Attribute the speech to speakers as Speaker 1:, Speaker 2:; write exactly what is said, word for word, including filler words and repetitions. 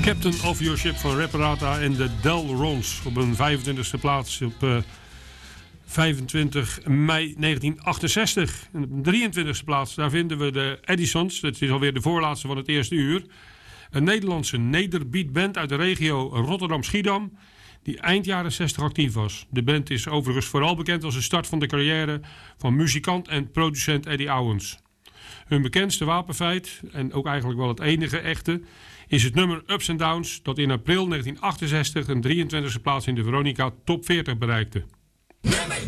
Speaker 1: Captain of Your Ship van Reparata en de Delrons op een vijfentwintigste plaats op uh, vijfentwintig mei negentien achtenzestig. En op de drieëntwintigste plaats daar vinden we de Edisons. Dat is alweer de voorlaatste van het eerste uur. Een Nederlandse nederbeatband uit de regio Rotterdam-Schiedam die eind jaren zestig actief was. De band is overigens vooral bekend als de start van de carrière van muzikant en producent Eddie Owens. Hun bekendste wapenfeit, en ook eigenlijk wel het enige echte, is het nummer Ups and Downs dat in april negentien achtenzestig een drieëntwintigste plaats in de Veronica Top veertig bereikte.